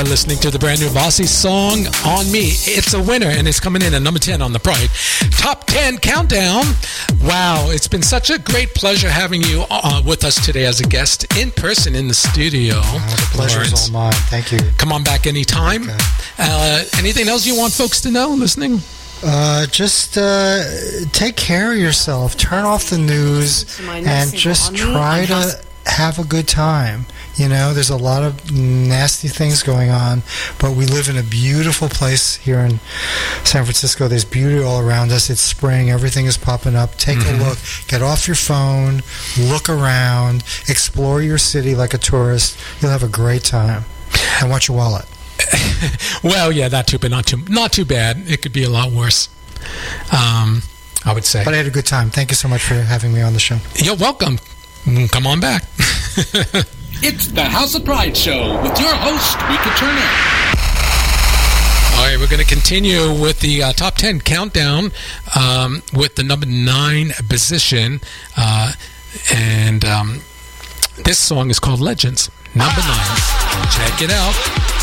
are listening to the brand new Bossy song, On Me. It's a winner, and it's coming in at number 10 on the Pride Top 10 Countdown. Wow, it's been such a great pleasure having you with us today as a guest in person in the studio. The pleasure is all mine. Thank you. Come on back anytime. Okay. Anything else you want folks to know listening? Just take care of yourself. Turn off the news and just try to have a good time. You know, there's a lot of nasty things going on, but we live in a beautiful place here in San Francisco. There's beauty all around us. It's spring. Everything is popping up. Take a look. Get off your phone. Look around. Explore your city like a tourist. You'll have a great time. And watch your wallet. Well, yeah, that too, but not too bad. It could be a lot worse, I would say. But I had a good time. Thank you so much for having me on the show. You're welcome. Come on back. It's the House of Pride Show with your host, Rika Turner. All right, we're going to continue with the top 10 countdown with the number 9 position. And this song is called Legends, number 9. Check it out.